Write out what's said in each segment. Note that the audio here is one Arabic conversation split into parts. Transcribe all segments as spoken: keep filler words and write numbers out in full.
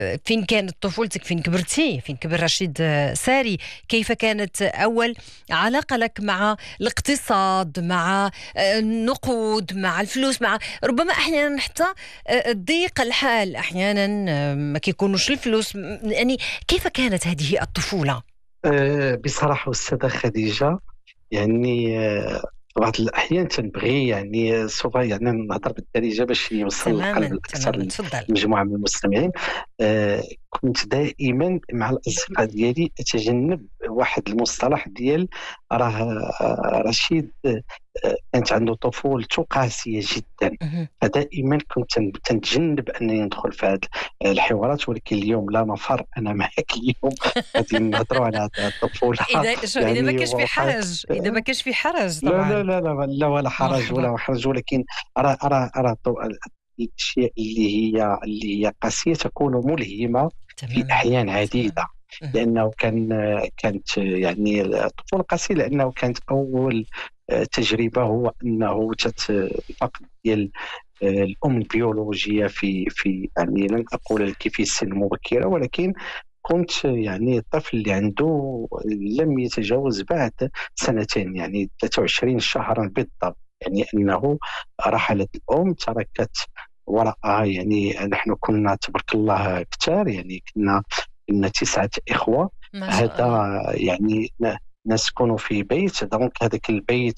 فين كانت طفولتك؟ فين كبرتي؟ فين كبر رشيد ساري؟ كيف كانت أول علاقة لك مع الاقتصاد، مع النقود، مع الفلوس، مع ربما أحيانا حتى ضيق الحال، أحيانا ما كيكونوش الفلوس، يعني كيف كانت هذه الطفولة؟ أه بصراحة أستاذة خديجة، يعني أه بعض الأحيان تنبغي يعني سوف يعني نهضر بالدارجة باش يوصل القلب تماما الأكثر تماما، تفضل. لمجموعة من المستمعين. أه كنت دائما مع الأصدقاء ديالي أتجنب واحد المصطلح ديال راه آه، رشيد آه، كانت عنده طفولته قاسية جدا. مهم. فدائما كنت تن- تنتجنب أنني ندخل في هذه الحوارات، ولكن اليوم لا مفر، أنا معك اليوم غادي نهضروا على هذه الطفولة. إذا شو إذا ما يعني كانش في وقعت. حرج، إذا ما كانش في حرج لا لا طبعا. لا لا لا ولا حرج مرحبا. ولا حرج، ولكن أرى أرى أرى الضوء- الأشياء اللي هي اللي هي قاسية تكون ملهمة في تماما أحيان عديدة. تماما. مهم. لأنه كان كانت يعني الطفولة قاسية، لأنه كانت أول آه، تجربة، هو أنه تت الفقد ديال آه، الأم البيولوجية في في يعني لن أقول لك في سن مبكرة، ولكن كنت يعني الطفل اللي عنده لم يتجاوز بعد سنتين، يعني ثلاثة وعشرين شهرا بالضبط. يعني أنه رحلت الأم، تركت وراءها، يعني نحن كنا تبارك الله كتار، يعني كنا كنا تسعة إخوة. ما شاء هذا الله. يعني ن- نسكن في بيت، دونك هذاك البيت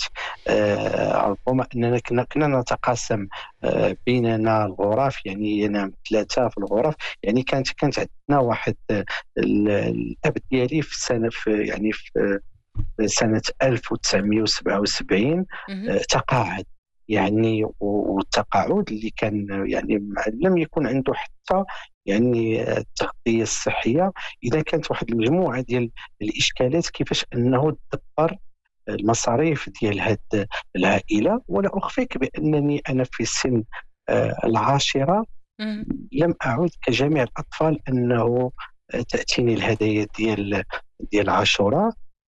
آه، ربما أننا كنا كنا نتقاسم آه، بيننا الغرف، يعني ينام ثلاثة في الغرف. يعني كانت كانت عندنا واحد آه، ال- الأب ديالي في سنة في يعني في سنة ألف وتسعمائة وسبعة وسبعين مهم. آه، تقاعد. يعني و- والتقاعد اللي كان يعني ما- لم يكن عنده حتى يعني آه، التغطية الصحية. إذا كانت واحد المجموعة ديال الإشكالات كيفاش أنه دبر المصاريف ديال هاد العائلة. ولا أخفيك بأنني أنا في سن آه، العاشرة مهم. لم أعد كجميع الأطفال أنه آه، تأتيني الهدايا ديال ديال عاشوراء،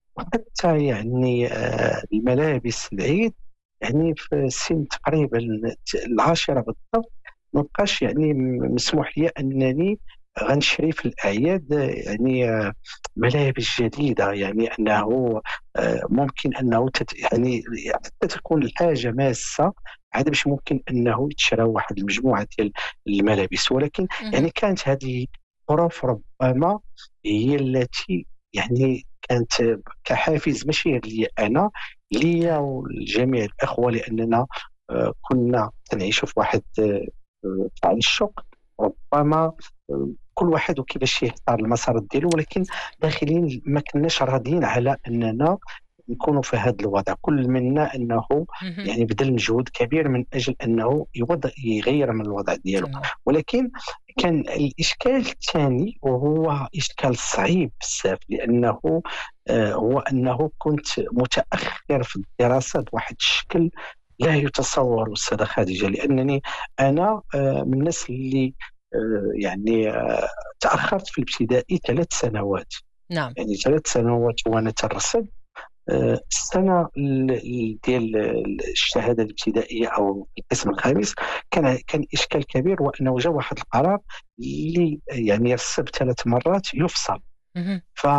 وحتى يعني آه، الملابس العيد. يعني في سن تقريبا العاشرة بالضبط ما بقاش يعني م- مسموح لي أنني غنشري في الأعياد آه، يعني آه، ملابس جديدة. يعني أنه آه، ممكن أنه تت يعني حتى تكون الحاجة ماسة عاد باش ممكن أنه يتشرى واحد المجموعة ديال الملابس. ولكن مهم. يعني كانت هذه الظروف ربما هي التي يعني كانت كحافز ماشي لي أنا، ليا ولجميع الأخوة، لأننا آه، كنا نعيش في واحد آه، آه، تعشق. ربما آه، كل واحد وكيفاش يختار المسار ديالو، ولكن داخلين ما كناش راضيين على أننا نكونوا في هذا الوضع. كل منا أنه مهم. يعني بذل مجهود كبير من أجل أنه يوضع يغير من الوضع ديالو. تمام. ولكن كان الإشكال الثاني، وهو إشكال صعيب بزاف، لأنه آه، هو أنه كنت متأخر في الدراسة بواحد الشكل لا يتصور أستاذة خديجة. لأنني أنا آه، من الناس اللي آه، يعني آه، تأخرت في الابتدائي ثلاث سنوات. نعم. يعني ثلاث سنوات وأنا ترصد آه، السنة ال- ال- ديال الشهادة الابتدائية أو القسم الخامس. كان كان إشكال كبير، وأنه جاء واحد القرار اللي يعني يرسب ثلاث مرات يفصل. مهم.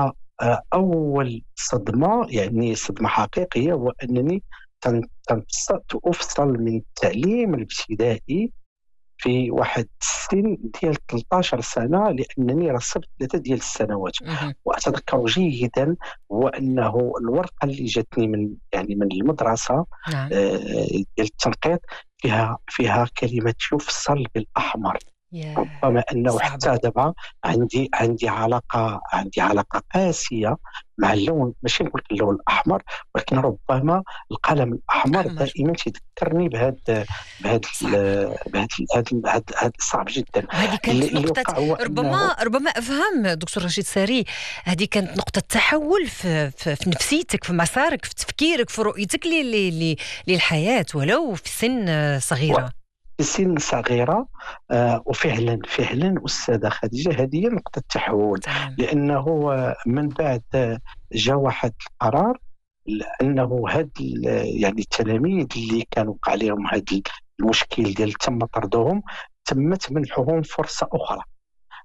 فأول صدمة، يعني صدمة حقيقية، هو أنني تن- تنبسط أفصل من التعليم الابتدائي في واحد السن ديال ثلاثة عشر سنة، لأنني رسبت ثلاثة ديال السنوات. مهم. وأتذكر جيدا هو أنه الورقة اللي جاتني من يعني من المدرسة نعم. آه، ديال التنقيط فيها فيها كلمة يفصل بالأحمر. يا ربما انه صعبة. حتى دابا عندي عندي علاقه عندي علاقه قاسيه مع اللون، ماشي نقول لك اللون الاحمر، ولكن ربما القلم الاحمر أحمر. دائما تذكرني بهذا بهذا صعب. بهذا هذا هذا صعب جدا. وهذه اللي, كانت اللي نقطة، وقع هو انه ربما ربما أفهم دكتور رشيد ساري، هذه كانت نقطة تحول في, في, في نفسيتك، في مسارك، في تفكيرك، في رؤيتك ل- ل- ل- للحياة، ولو في سن صغيرة. في سن صغيرة. آه وفعلا فعلا أستاذة خديجة هذه هي نقطة التحول. تمام. لأنه آه، من بعد آه، جاء واحد القرار أنه هاد ال- يعني التلاميذ اللي كانوا وقع عليهم هذا المشكل ديال تم طردهم، تمت منحهم فرصة أخرى.